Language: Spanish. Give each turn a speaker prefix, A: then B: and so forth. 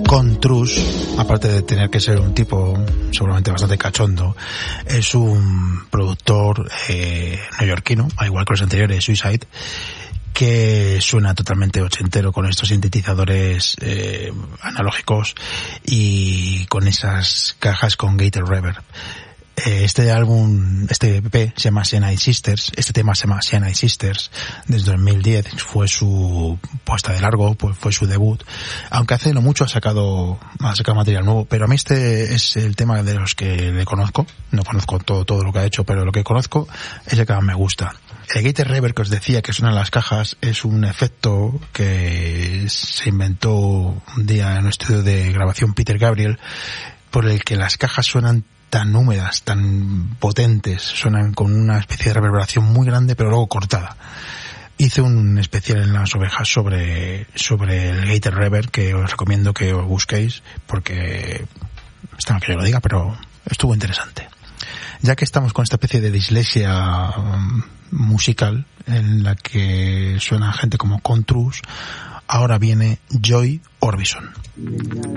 A: Contrus, aparte de tener que ser un tipo seguramente bastante cachondo, es un productor neoyorquino, al igual que los anteriores, Suicide, que suena totalmente ochentero con estos sintetizadores analógicos y con esas cajas con Gator Reverb. Este álbum, este EP se llama Cyanide Sisters, este tema se llama Cyanide Sisters, desde 2010 fue su puesta de largo, pues fue su debut, aunque hace no mucho ha sacado material nuevo, pero a mí este es el tema de los que le conozco, no conozco todo lo que ha hecho, pero lo que conozco es el que más me gusta. El Gator Reverb que os decía que suena en las cajas es un efecto que se inventó un día en un estudio de grabación Peter Gabriel, por el que las cajas suenan tan húmedas, tan potentes, suenan con una especie de reverberación muy grande pero luego cortada. Hice un especial en Las Ovejas sobre el Gator Reverb que os recomiendo que os busquéis porque está mal que yo lo diga, pero estuvo interesante. Ya que estamos con esta especie de dislexia musical en la que suena gente como Contrus, ahora viene Joy Orbison.